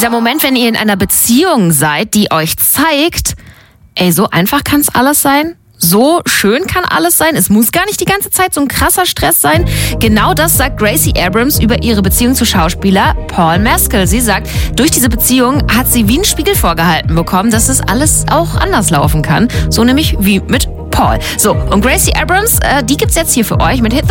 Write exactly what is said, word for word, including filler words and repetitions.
dieser Moment, wenn ihr in einer Beziehung seid, die euch zeigt, ey, so einfach kann es alles sein. So schön kann alles sein. Es muss gar nicht die ganze Zeit so ein krasser Stress sein. Genau das sagt Gracie Abrams über ihre Beziehung zu Schauspieler Paul Mescal. Sie sagt, durch diese Beziehung hat sie wie ein Spiegel vorgehalten bekommen, dass es alles auch anders laufen kann. So nämlich wie mit Paul. So, und Gracie Abrams, äh, die gibt's jetzt hier für euch mit Hit the